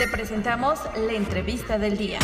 Te presentamos la entrevista del día.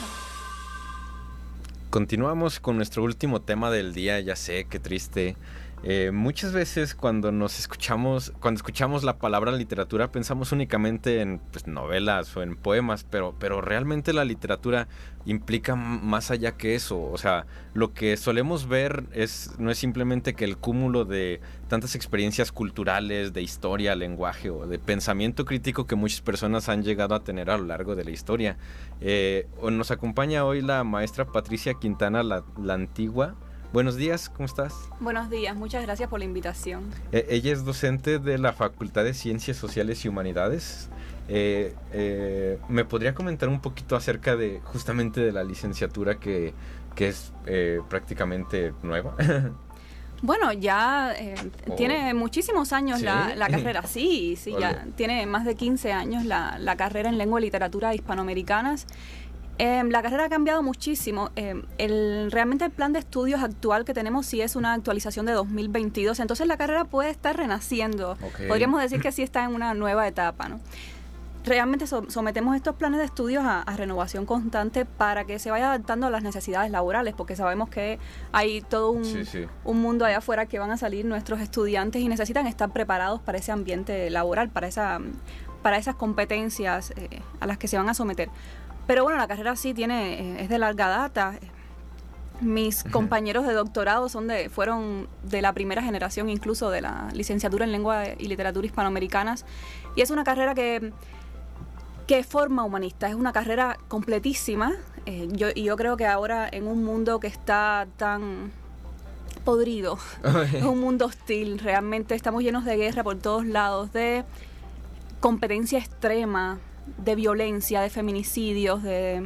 Continuamos con nuestro último tema del día. Ya sé, qué triste. Muchas veces cuando escuchamos la palabra literatura pensamos únicamente en novelas o en poemas, pero realmente la literatura implica más allá que eso. O sea, lo que solemos ver no es simplemente que el cúmulo de tantas experiencias culturales, de historia, lenguaje o de pensamiento crítico que muchas personas han llegado a tener a lo largo de la historia. Nos acompaña hoy la maestra Patricia Quintana, la Antigua. Buenos días, ¿cómo estás? Buenos días, muchas gracias por la invitación. Ella es docente de la Facultad de Ciencias Sociales y Humanidades. ¿Me podría comentar un poquito acerca justamente de la licenciatura que es prácticamente nueva? Bueno, ya tiene muchísimos años. ¿Sí? la carrera, sí, ya tiene más de 15 años la carrera en lengua y literatura hispanoamericanas. La carrera ha cambiado muchísimo. Realmente el plan de estudios actual que tenemos sí es una actualización de 2022, entonces la carrera puede estar renaciendo. Okay. Podríamos decir que sí está en una nueva etapa, ¿no? Realmente sometemos estos planes de estudios a renovación constante para que se vaya adaptando a las necesidades laborales, porque sabemos que hay todo un mundo allá afuera que van a salir nuestros estudiantes y necesitan estar preparados para ese ambiente laboral, para esas competencias a las que se van a someter. Pero bueno, la carrera sí es de larga data. Mis compañeros de doctorado fueron de la primera generación incluso de la licenciatura en lengua y literatura hispanoamericanas. Y es una carrera que forma humanistas, es una carrera completísima. Yo creo que ahora en un mundo que está tan podrido, es un mundo hostil, realmente estamos llenos de guerra por todos lados, de competencia extrema, de violencia, de feminicidios, de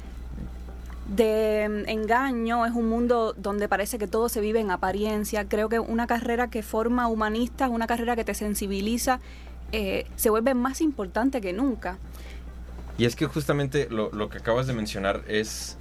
engaño. Es un mundo donde parece que todo se vive en apariencia. Creo que una carrera que forma humanistas, una carrera que te sensibiliza, se vuelve más importante que nunca. Y es que justamente lo que acabas de mencionar es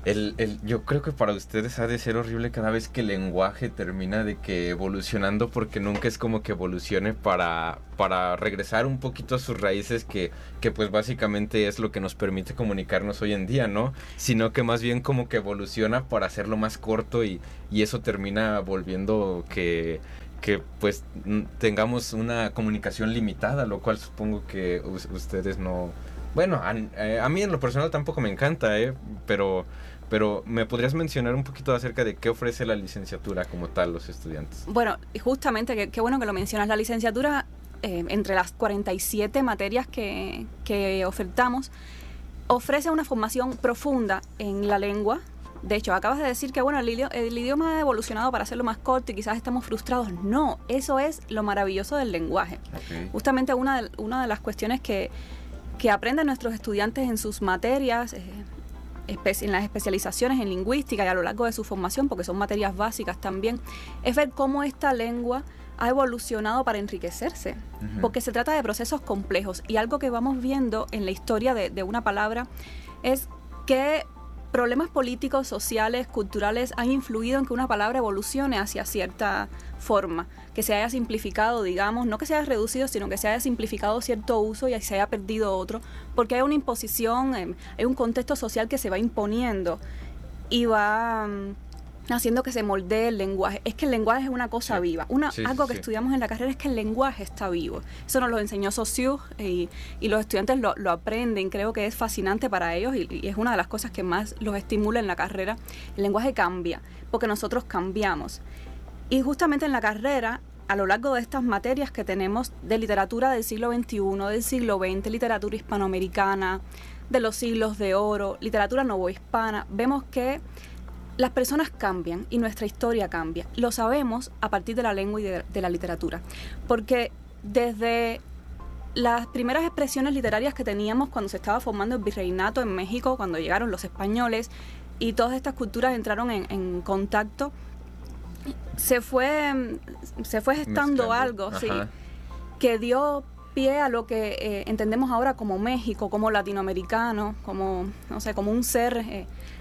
yo creo que para ustedes ha de ser horrible cada vez que el lenguaje termina de que evolucionando, porque nunca es como que evolucione para regresar un poquito a sus raíces, que pues básicamente es lo que nos permite comunicarnos hoy en día, ¿no? Sino que más bien como que evoluciona para hacerlo más corto y eso termina volviendo que pues tengamos una comunicación limitada, lo cual supongo que ustedes no... Bueno, a mí en lo personal tampoco me encanta, pero ¿me podrías mencionar un poquito acerca de qué ofrece la licenciatura como tal los estudiantes? Bueno, justamente, qué bueno que lo mencionas. La licenciatura, entre las 47 materias que ofertamos, ofrece una formación profunda en la lengua. De hecho, acabas de decir que bueno, el idioma ha evolucionado para hacerlo más corto y quizás estamos frustrados. No, eso es lo maravilloso del lenguaje. Okay. Justamente una de las cuestiones que aprenden nuestros estudiantes en sus materias, en las especializaciones en lingüística y a lo largo de su formación, porque son materias básicas también, es ver cómo esta lengua ha evolucionado para enriquecerse, porque se trata de procesos complejos. Y algo que vamos viendo en la historia de una palabra es que problemas políticos, sociales, culturales han influido en que una palabra evolucione hacia cierta forma, que se haya simplificado, digamos, no que se haya reducido, sino que se haya simplificado cierto uso y se haya perdido otro, porque hay una imposición, hay un contexto social que se va imponiendo y va haciendo que se moldee el lenguaje. Es que el lenguaje es una cosa viva. Algo que estudiamos en la carrera es que el lenguaje está vivo. Eso nos lo enseñó Saussure y los estudiantes lo aprenden. Creo que es fascinante para ellos y es una de las cosas que más los estimula en la carrera. El lenguaje cambia, porque nosotros cambiamos. Y justamente en la carrera, a lo largo de estas materias que tenemos de literatura del siglo XXI, del siglo XX, literatura hispanoamericana, de los siglos de oro, literatura novohispana, vemos que las personas cambian y nuestra historia cambia. Lo sabemos a partir de la lengua y de la literatura. Porque desde las primeras expresiones literarias que teníamos cuando se estaba formando el virreinato en México, cuando llegaron los españoles y todas estas culturas entraron en contacto, se fue gestando algo, sí, que dio pie a lo que entendemos ahora como México, como latinoamericano, como, no sé, como un ser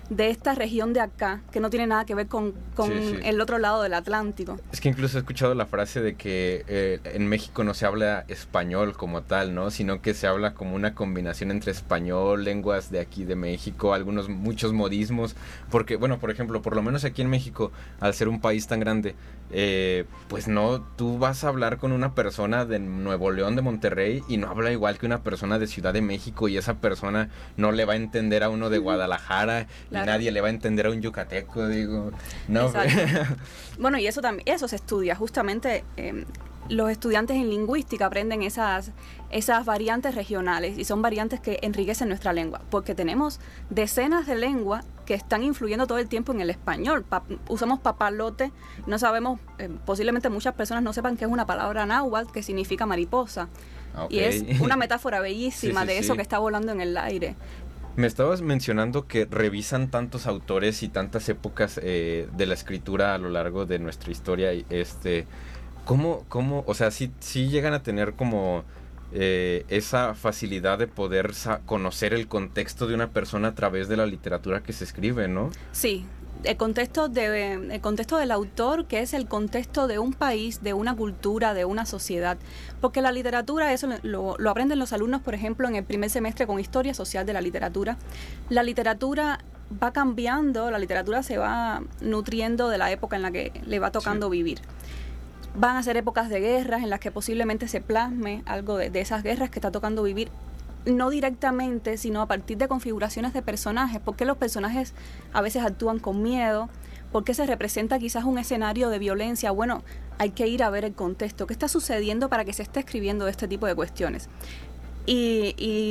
de esta región de acá, que no tiene nada que ver con el otro lado del Atlántico. Es que incluso he escuchado la frase de que en México no se habla español como tal, ¿no? Sino que se habla como una combinación entre español, lenguas de aquí de México, muchos modismos, porque, bueno, por ejemplo, por lo menos aquí en México, al ser un país tan grande, pues no, tú vas a hablar con una persona de Nuevo León, de Monterrey, y no habla igual que una persona de Ciudad de México, y esa persona no le va a entender a uno de Guadalajara, claro. Y nadie le va a entender a un yucateco, digo, no. Bueno, y eso también, eso se estudia, justamente los estudiantes en lingüística aprenden esas variantes regionales, y son variantes que enriquecen nuestra lengua, porque tenemos decenas de lenguas que están influyendo todo el tiempo en el español. Usamos papalote, no sabemos, posiblemente muchas personas no sepan que es una palabra náhuatl que significa mariposa. Okay. Y es una metáfora bellísima de eso que está volando en el aire. Me estabas mencionando que revisan tantos autores y tantas épocas de la escritura a lo largo de nuestra historia. ¿Cómo, o sea, sí llegan a tener como esa facilidad de poder conocer el contexto de una persona a través de la literatura que se escribe, ¿no? Sí. El contexto del autor, que es el contexto de un país, de una cultura, de una sociedad. Porque la literatura, eso lo aprenden los alumnos, por ejemplo, en el primer semestre con Historia Social de la Literatura. La literatura va cambiando, la literatura se va nutriendo de la época en la que le va tocando vivir. Van a ser épocas de guerras en las que posiblemente se plasme algo de esas guerras que está tocando vivir, no directamente, sino a partir de configuraciones de personajes. ¿Por qué los personajes a veces actúan con miedo? ¿Por qué se representa quizás un escenario de violencia? Bueno, hay que ir a ver el contexto. ¿Qué está sucediendo para que se esté escribiendo este tipo de cuestiones? Y